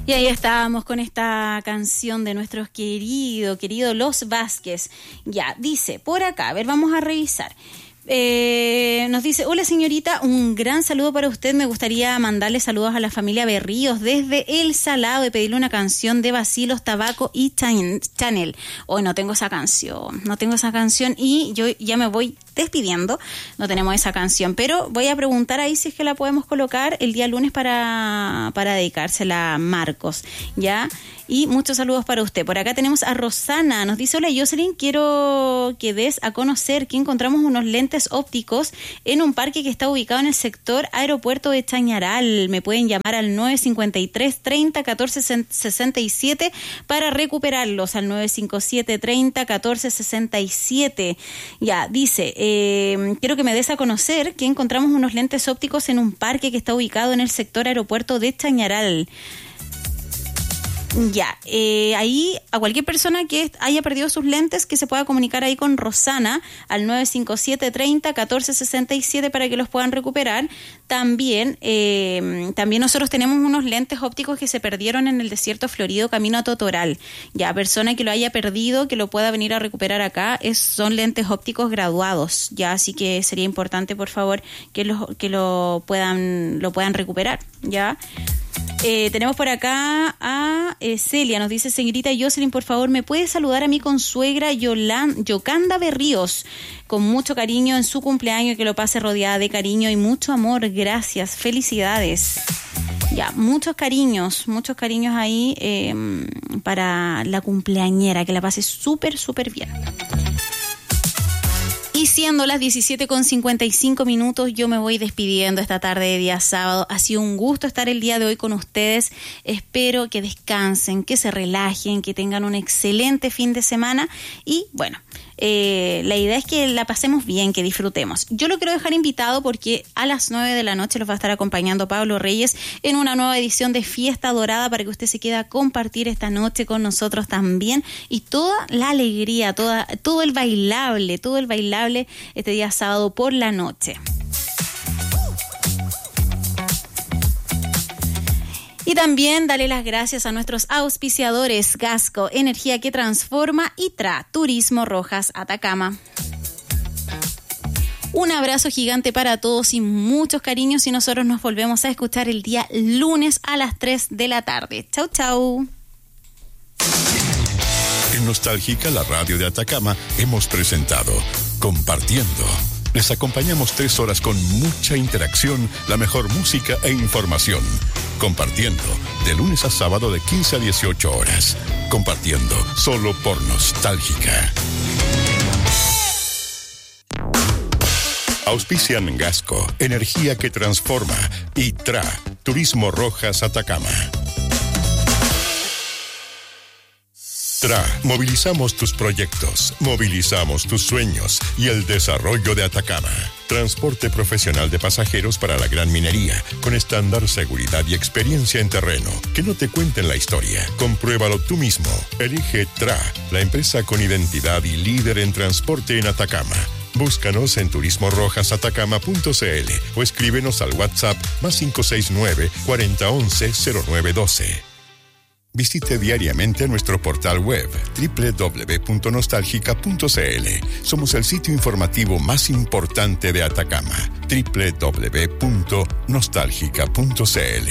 Y ahí estábamos con esta canción de nuestros querido Los Vázquez. Ya, dice, por acá, a ver, vamos a revisar. Nos dice, hola señorita, un gran saludo para usted. Me gustaría mandarle saludos a la familia Berríos desde El Salado y pedirle una canción de Bacilos, Tabaco y Chanel. Hoy no tengo esa canción y yo ya me voy despidiendo. No tenemos esa canción, pero voy a preguntar ahí si es que la podemos colocar el día lunes para dedicársela a Marcos, ¿ya? Y muchos saludos para usted. Por acá tenemos a Rosana. Nos dice, hola Jocelyn, quiero que des a conocer que encontramos unos lentes ópticos en un parque que está ubicado en el sector Aeropuerto de Chañaral. Me pueden llamar al 953 30 14 67 para recuperarlos, al 957 30 14 67. Ya, dice, quiero que me des a conocer que encontramos unos lentes ópticos en un parque que está ubicado en el sector Aeropuerto de Chañaral. Ya, ahí a cualquier persona que haya perdido sus lentes que se pueda comunicar ahí con Rosana al 957 30 14 67 para que los puedan recuperar. También nosotros tenemos unos lentes ópticos que se perdieron en el desierto florido camino a Totoral. Ya, persona que lo haya perdido, que lo pueda venir a recuperar acá, son lentes ópticos graduados. Ya, así que sería importante, por favor, que lo puedan recuperar. Ya. Tenemos por acá a Celia, nos dice, señorita Jocelyn, por favor, ¿me puede saludar a mi consuegra Yocanda Berríos? Con mucho cariño en su cumpleaños, que lo pase rodeada de cariño y mucho amor. Gracias, felicidades. Ya, muchos cariños ahí para la cumpleañera, que la pase súper, súper bien. Y siendo las 17:55, yo me voy despidiendo esta tarde de día sábado. Ha sido un gusto estar el día de hoy con ustedes. Espero que descansen, que se relajen, que tengan un excelente fin de semana. Y bueno, la idea es que la pasemos bien, que disfrutemos. Yo lo quiero dejar invitado porque a las 9 de la noche los va a estar acompañando Pablo Reyes en una nueva edición de Fiesta Dorada para que usted se quede a compartir esta noche con nosotros también. Y toda la alegría, todo el bailable este día sábado por la noche. Y también darle las gracias a nuestros auspiciadores Gasco, Energía que Transforma, y TRA, Turismo Rojas Atacama. Un abrazo gigante para todos y muchos cariños, y nosotros nos volvemos a escuchar el día lunes a las 3 de la tarde. Chau, chau. En Nostálgica, la radio de Atacama, hemos presentado Compartiendo. Les acompañamos 3 horas con mucha interacción, la mejor música e información. Compartiendo, de lunes a sábado de 15 a 18 horas. Compartiendo, solo por Nostálgica. Auspician Gasco, Energía que Transforma, y TRA, Turismo Rojas Atacama. TRA, movilizamos tus proyectos, movilizamos tus sueños y el desarrollo de Atacama. Transporte profesional de pasajeros para la gran minería, con estándar, seguridad y experiencia en terreno. Que no te cuenten la historia, compruébalo tú mismo. Elige TRA, la empresa con identidad y líder en transporte en Atacama. Búscanos en turismorojasatacama.cl o escríbenos al WhatsApp +569 4011 0912. Visite diariamente nuestro portal web www.nostalgica.cl. Somos el sitio informativo más importante de Atacama. www.nostalgica.cl.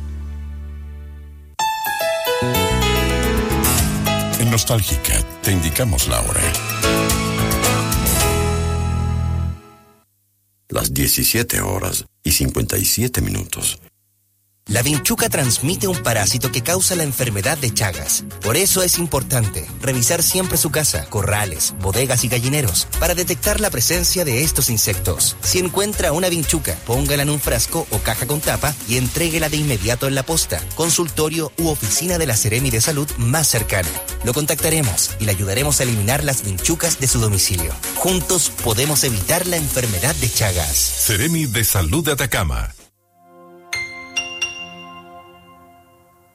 En Nostálgica te indicamos la hora. Las 17:57. La vinchuca transmite un parásito que causa la enfermedad de Chagas. Por eso es importante revisar siempre su casa, corrales, bodegas y gallineros para detectar la presencia de estos insectos. Si encuentra una vinchuca, póngala en un frasco o caja con tapa y entréguela de inmediato en la posta, consultorio u oficina de la Seremi de Salud más cercana. Lo contactaremos y le ayudaremos a eliminar las vinchucas de su domicilio. Juntos podemos evitar la enfermedad de Chagas. Seremi de Salud de Atacama.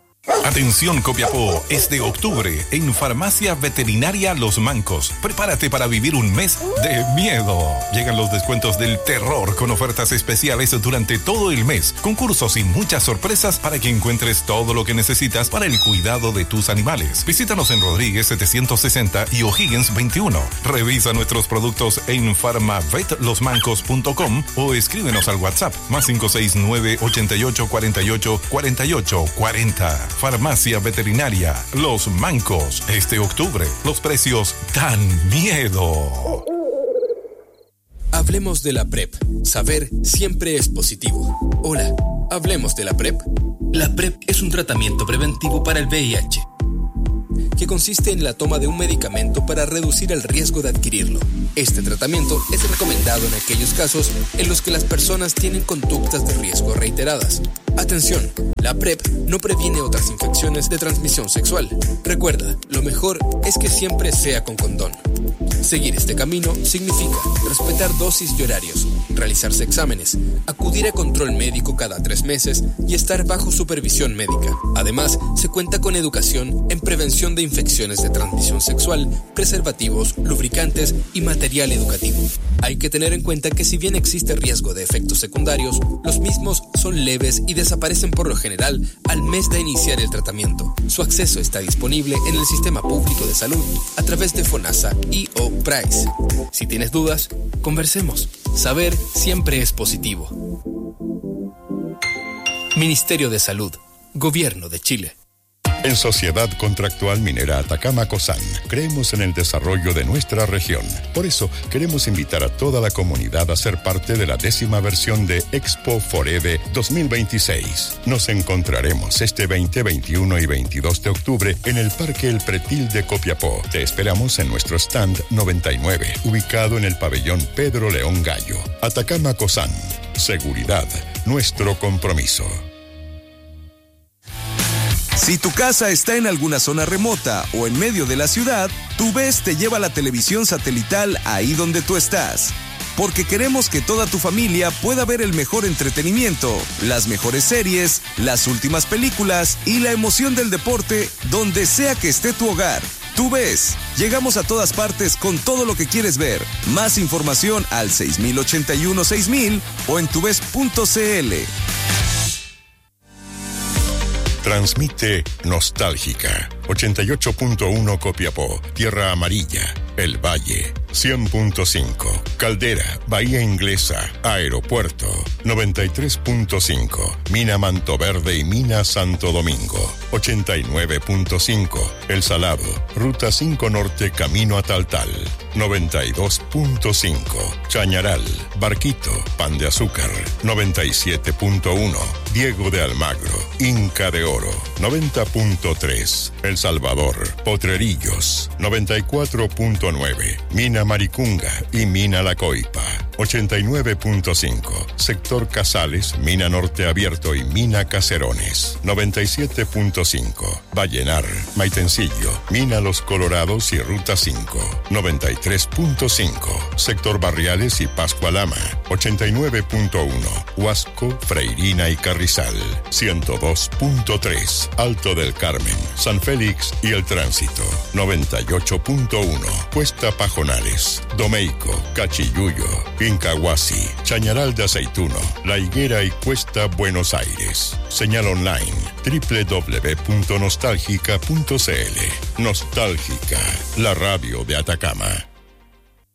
Atención Copiapó, este octubre en Farmacia Veterinaria Los Mancos. Prepárate para vivir un mes de miedo. Llegan los descuentos del terror con ofertas especiales durante todo el mes, concursos y muchas sorpresas para que encuentres todo lo que necesitas para el cuidado de tus animales. Visítanos en Rodríguez 760 y O'Higgins 21. Revisa nuestros productos en farmavetlosmancos.com o escríbenos al WhatsApp +569 88 48 48 40. Farmacia Veterinaria Los Mancos. Este octubre, los precios dan miedo. Hablemos de la PrEP. Saber siempre es positivo. Hola, hablemos de la PrEP. La PrEP es un tratamiento preventivo para el VIH, que consiste en la toma de un medicamento para reducir el riesgo de adquirirlo. Este tratamiento es recomendado en aquellos casos en los que las personas tienen conductas de riesgo reiteradas. Atención, la PrEP no previene otras infecciones de transmisión sexual. Recuerda, lo mejor es que siempre sea con condón. Seguir este camino significa respetar dosis y horarios, realizarse exámenes, acudir a control médico cada 3 meses y estar bajo supervisión médica. Además, se cuenta con educación en prevención de infecciones de transmisión sexual, preservativos, lubricantes y material educativo. Hay que tener en cuenta que si bien existe riesgo de efectos secundarios, los mismos son leves y desaparecen por lo general al mes de iniciar el tratamiento. Su acceso está disponible en el Sistema Público de Salud a través de FONASA y o PRICE. Si tienes dudas, conversemos. Saber siempre es positivo. Ministerio de Salud, Gobierno de Chile. En Sociedad Contractual Minera Atacama COSAN, creemos en el desarrollo de nuestra región. Por eso, queremos invitar a toda la comunidad a ser parte de la 10ª versión de Expo Foreve 2026. Nos encontraremos este 20, 21 y 22 de octubre en el Parque El Pretil de Copiapó. Te esperamos en nuestro stand 99, ubicado en el pabellón Pedro León Gallo. Atacama COSAN. Seguridad, nuestro compromiso. Si tu casa está en alguna zona remota o en medio de la ciudad, TuVes te lleva la televisión satelital ahí donde tú estás. Porque queremos que toda tu familia pueda ver el mejor entretenimiento, las mejores series, las últimas películas y la emoción del deporte donde sea que esté tu hogar. TuVes, llegamos a todas partes con todo lo que quieres ver. Más información al 6081-6000 o en tuves.cl. Transmite Nostálgica, 88.1 Copiapó, Tierra Amarilla, El Valle, 100.5, Caldera, Bahía Inglesa, Aeropuerto, 93.5, Mina Mantoverde y Mina Santo Domingo, 89.5, El Salado, Ruta 5 Norte, Camino a Taltal, 92.5, Chañaral, Barquito, Pan de Azúcar, 97.1, Diego de Almagro, Inca de Oro, 90.3, El Salvador, Potrerillos, 94.9, Mina Maricunga y Mina La Coipa, 89.5, Sector Casales, Mina Norte Abierto y Mina Caserones, 97.5, Vallenar, Maitencillo, Mina Los Colorados y Ruta 5, 93.5, Sector Barriales y Pascualama, 89.1, Huasco, Freirina y Carrizal, 102.3, Alto del Carmen, San Félix y El Tránsito, 98.1, Cuesta Pajonales, Domeico, Cachiyuyo, Incahuasi, Chañaral de Aceituno, La Higuera y Cuesta Buenos Aires. Señal online www.nostalgica.cl. Nostálgica, la radio de Atacama.